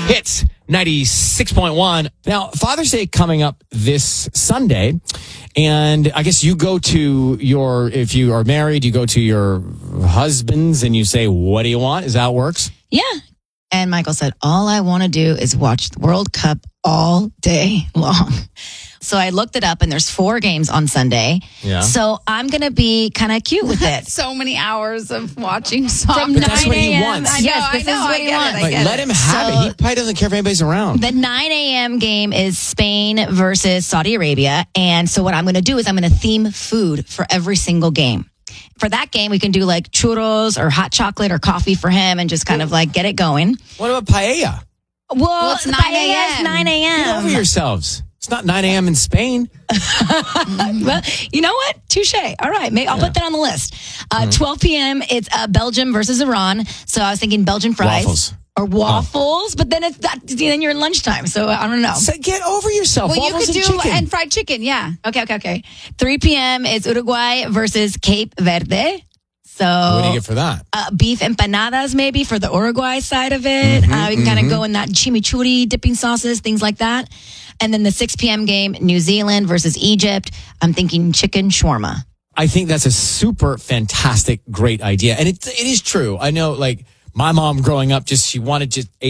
Hits 96.1. Now, Father's Day coming up this Sunday. And I guess you go to if you are married, you go to your husbands and you say, what do you want? Is that how it works? Yeah. And Michael said, all I want to do is watch the World Cup all day long. So I looked it up and there's 4 games on Sunday. Yeah. So I'm going to be kind of cute with it. So many hours of watching soccer. From But that's 9 what he a.m. wants. Yes, this is what he wants. Like, let him have it. He probably doesn't care if anybody's around. The 9 a.m. game is Spain versus Saudi Arabia. And so what I'm going to do is I'm going to theme food for every single game. For that game, we can do like churros or hot chocolate or coffee for him and just kind of like get it going. What about paella? Well, it's 9 paella is a.m. 9 Get a.m. over yourselves. It's not 9 a.m. in Spain. Well, you know what? Touche. All right. I'll put that on the list. 12 p.m., it's Belgium versus Iran. So I was thinking Belgian fries. Waffles. Or waffles, but then then you're in lunchtime. So I don't know. So get over yourself. Well, Waffles you could and do chicken. and fried chicken, yeah. Okay. 3 p.m. is Uruguay versus Cape Verde. So What do you get for that? beef empanadas maybe for the Uruguay side of it. We can kind of go in that chimichurri dipping sauces, things like that. And then the 6 p.m. game, New Zealand versus Egypt. I'm thinking chicken shawarma. I think that's a super fantastic, great idea. And it is true. I know, like, my mom growing up, she wanted just